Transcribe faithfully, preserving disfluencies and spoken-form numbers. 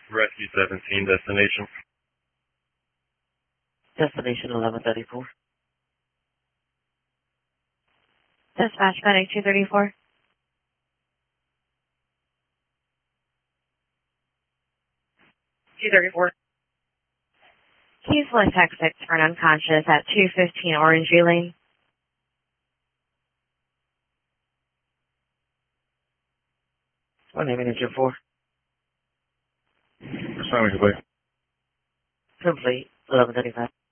Rescue seventeen, destination. Destination eleven thirty-four. Dispatch Medic two thirty-four. two thirty-four. Keys Litex six for an unconscious at two fifteen Orangey Lane. What name engine four? Assignment complete. Complete. eleven thirty-five.